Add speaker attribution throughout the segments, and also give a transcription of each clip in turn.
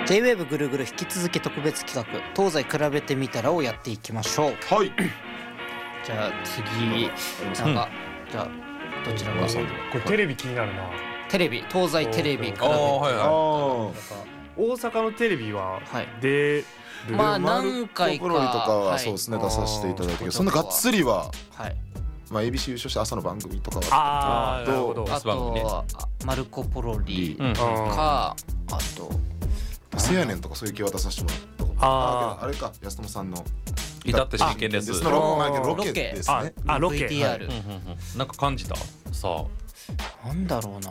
Speaker 1: J-WAVE ぐるぐる引き続き特別企画東西比べてみたらをやっていきましょう。
Speaker 2: はい。
Speaker 1: じゃあ次なんか、じゃあどちらが
Speaker 3: これテレビ気になるな。
Speaker 1: テレビ東西テレビ比べて、
Speaker 2: あ
Speaker 3: 大阪のテレビは出る、
Speaker 1: まあ何回か
Speaker 2: マルコ・ポロリとかはそうですね、出させていただいたけど、そんながっつりは、
Speaker 1: はい、
Speaker 2: まあ ABC 優勝して朝の番組とかは
Speaker 3: ああなるほど。
Speaker 1: あとマルコ・ポロリか、あと
Speaker 2: せやねんとかそういう系渡させてもらったことあれか、安友さんの
Speaker 4: 至って真剣です
Speaker 2: のロケですね。
Speaker 3: ロケ
Speaker 1: VTR、
Speaker 4: なんか感じたさ
Speaker 1: あなんだろうな、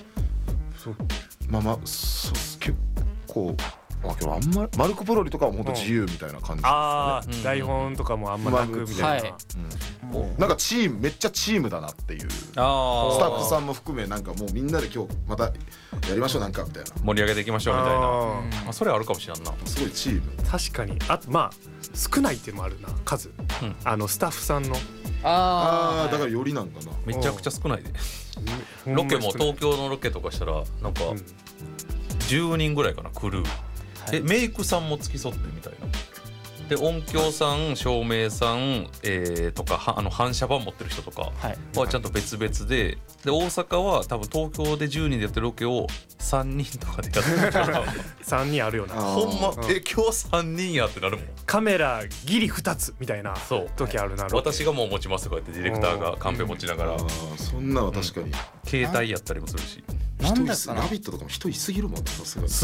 Speaker 2: まあ結構けどあんまりマルコ・ポロリとかは本当自由みたいな感じですね。
Speaker 3: 台本とかもあんまなくみたいな、
Speaker 2: なんかチームめっちゃチームだなっていう、スタッフさんも含めなんかもうみんなで今日またやりましょうなんかみたいな、
Speaker 4: 盛り上げていきましょうみたいな、それあるかもしれんな。
Speaker 2: すごいチーム。
Speaker 3: 確かに。あとまあ少ないっていうのもあるな、数、スタッフさんの
Speaker 2: だからよりなんかな。
Speaker 4: めちゃくちゃ少ないで。ロケも東京のロケとかしたらなんか10人ぐらいかな、クルー。メイクさんも付き添ってみたいな。で音響さん、照明さん、とか反射板持ってる人とかはちゃんと別々で、大阪は多分東京で10人でやってるロケを3人とかでやってるから
Speaker 3: 3人あるよな。
Speaker 4: ほんま今日3人やってなるもん。
Speaker 3: カメラギリ2つみたいな時あるな。
Speaker 4: 私がもう持ちますとか言ってディレクターがカンペ持ちながら、
Speaker 2: そんなの確かに
Speaker 4: 携帯やったりもするし、
Speaker 1: なんだかな、
Speaker 2: ラビットとかも人いすぎるもんね、さすがに。